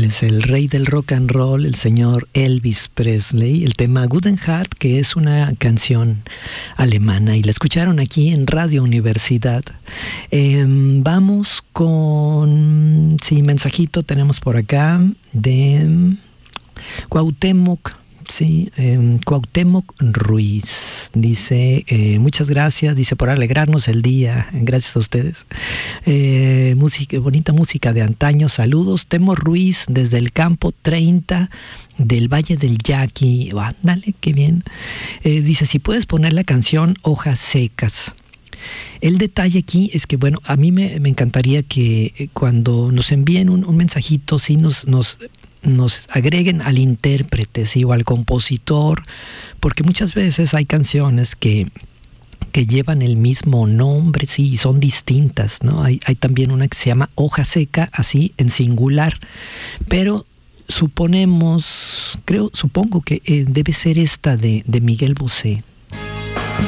es el rey del rock and roll, el señor Elvis Presley, el tema Guten Heart, que es una canción alemana y la escucharon aquí en Radio Universidad. Vamos con, sí, mensajito tenemos por acá de Cuauhtémoc. Sí, Cuauhtémoc Ruiz dice, muchas gracias, dice, por alegrarnos el día, gracias a ustedes. Música, bonita música de antaño, saludos. Temo Ruiz desde el campo 30 del Valle del Yaqui, dale, qué bien. Dice, si puedes poner la canción Hojas Secas. El detalle aquí es que, bueno, a mí me encantaría que cuando nos envíen un mensajito, sí nos agreguen al intérprete, ¿sí? O al compositor, porque muchas veces hay canciones que llevan el mismo nombre, sí, y son distintas, ¿no? Hay también una que se llama Hoja Seca, así, en singular, pero supongo que debe ser esta de Miguel Bosé.